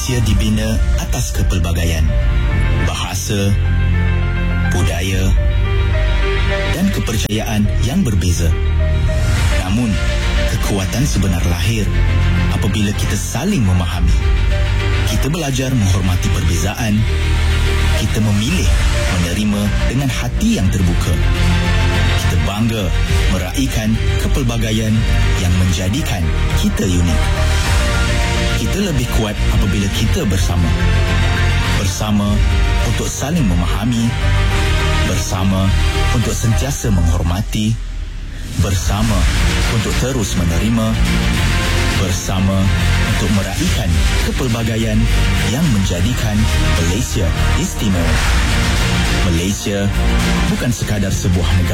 Malaysia dibina atas kepelbagaian, bahasa, budaya dan kepercayaan yang berbeza. Namun, kekuatan sebenar lahir apabila kita saling memahami. Kita belajar menghormati perbezaan. Kita memilih menerima dengan hati yang terbuka. Kita bangga meraihkan kepelbagaian yang menjadikan kita unik. Kita lebih kuat apabila kita bersama. Bersama untuk saling memahami. Bersama untuk sentiasa menghormati. Bersama untuk terus menerima. Bersama untuk meraihkan kepelbagaian yang menjadikan Malaysia istimewa. Malaysia bukan sekadar sebuah negara